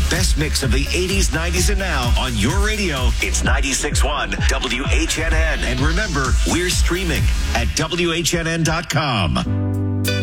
best mix of the 80s, 90s, and now on your radio. It's 96.1 WHNN. And remember, we're streaming at WHNN.com.